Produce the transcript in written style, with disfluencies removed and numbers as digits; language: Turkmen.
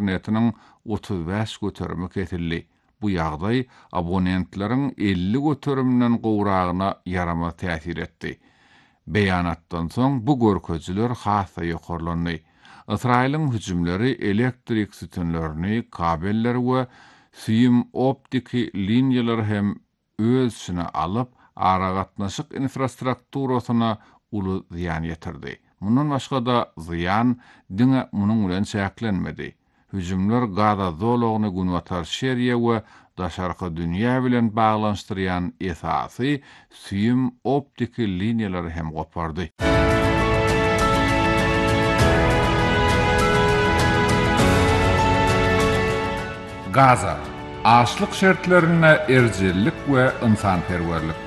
internetiniň 35 göterimi kesildi. Bu ýagdaý abonentlaryň 50 göterimden gowragyna yarama täsir etdi. Beýanatdan soň bu görkezler hasa ýokarlandy. Israýlyň hüjümleri elektrik sütunlaryny, kabelleri we süýüm optiki liniýalary hem öz içine alyp, ara gatnaşyk infrastrukturasyna uly ziýan ýetirdi. Mundan başga da ziýan diňe munyň bilen çäklenmedi. Hüjümler Gaza zolagyny günwatar şeriýe we daşarky dünýä bilen baglanşdyrýan esasy süýüm optiki liniýalary hem gopardy. Gaza, açlyk şertlerine erjellik we ynsanperwerlik.